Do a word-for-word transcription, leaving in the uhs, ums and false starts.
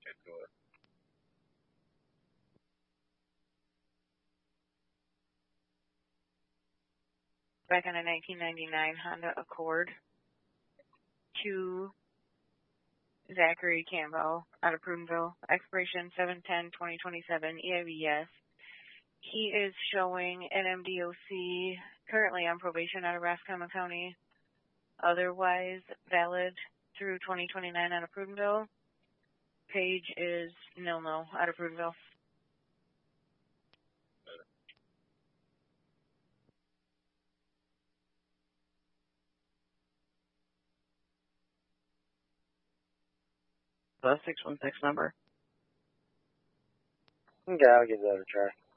Back on a nineteen ninety-nine Honda Accord to Zachary Campbell out of Prudenville. Expiration seven ten twenty twenty-seven, E I V S. He is showing an M D O C, currently on probation out of Roscommon County. Otherwise valid through twenty twenty-nine out of Prudenville. Page is nil-nil out of Prudenville. The six one six number? Okay, I'll give that a try.